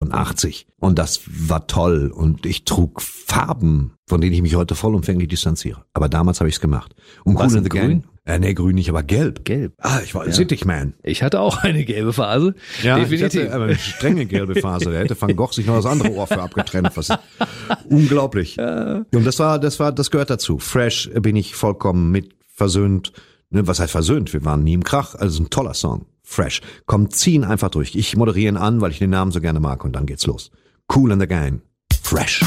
88. Und das war toll. Und ich trug Farben, von denen ich mich heute vollumfänglich distanziere. Aber damals habe ich es gemacht. Und Kool and the Gang? Nee, grün nicht, aber gelb. Gelb. Ich war ein Sittig-Man. Ich hatte auch eine gelbe Phase. Ja, definitiv. Ich hatte aber eine strenge gelbe Phase. Da hätte Van Gogh sich noch das andere Ohr für abgetrennt. Was unglaublich. Und das gehört dazu. Fresh bin ich vollkommen mit versöhnt. Ne, was heißt versöhnt? Wir waren nie im Krach. Also ein toller Song. Fresh. Komm, ziehen einfach durch. Ich moderiere ihn an, weil ich den Namen so gerne mag und dann geht's los. Kool and the Gang. Fresh.